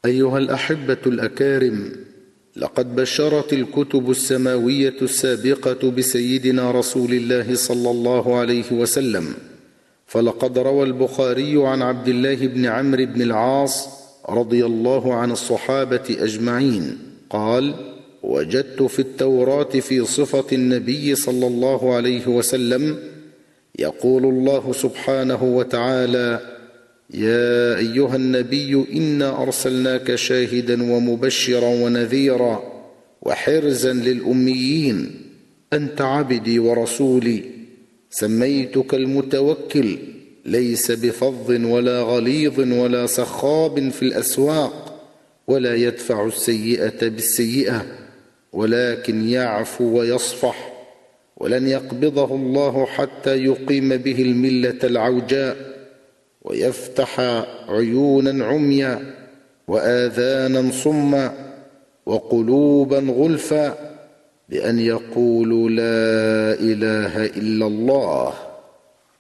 أيها الأحبة الأكارم، لقد بشرت الكتب السماوية السابقة بسيدنا رسول الله صلى الله عليه وسلم، فلقد روى البخاري عن عبد الله بن عمرو بن العاص رضي الله عن الصحابة أجمعين قال: وجدت في التوراة في صفة النبي صلى الله عليه وسلم يقول الله سبحانه وتعالى: يا أيها النبي إنا أرسلناك شاهدا ومبشرا ونذيرا وحرزا للأميين، أنت عبدي ورسولي، سميتك المتوكل، ليس بفظ ولا غليظ ولا سخاب في الأسواق، ولا يدفع السيئة بالسيئة، ولكن يعفو ويصفح، ولن يقبضه الله حتى يقيم به الملة العوجاء ويفتح عيونا عميا وآذانا صما وقلوبا غلفا بأن يقولوا لا إله إلا الله.